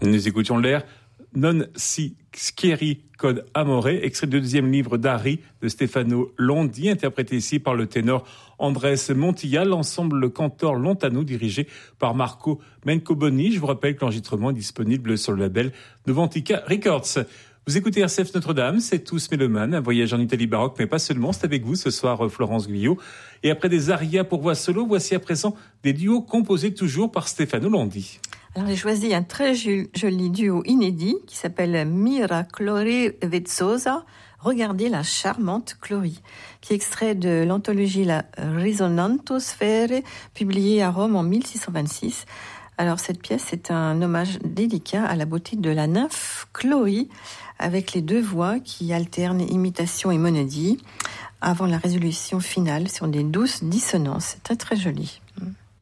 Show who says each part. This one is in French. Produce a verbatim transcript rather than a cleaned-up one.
Speaker 1: Nous écoutions l'air Non si schieri con amore, extrait du deuxième livre d'Ari de Stefano Londi, interprété ici par le ténor Andrés Montilla, l'ensemble cantor lontano dirigé par Marco Mencoboni. Je vous rappelle que l'enregistrement est disponible sur le label Novantica Records. Vous écoutez R C F Notre-Dame, c'est Tous Mélomanes, un voyage en Italie baroque, mais pas seulement. C'est avec vous ce soir, Florence Guyot. Et après des arias pour voix solo, voici à présent des duos composés toujours par Stefano Londi.
Speaker 2: Alors j'ai choisi un très joli duo inédit qui s'appelle Mira Clori Vezzosa. Regardez la charmante Clori, qui est extrait de l'anthologie La Risonantosphère, publiée à Rome en mille six cent vingt-six. Alors cette pièce est un hommage délicat à la beauté de la nymphe Clori, avec les deux voix qui alternent imitation et monodie, avant la résolution finale sur des douces dissonances. C'est très très joli.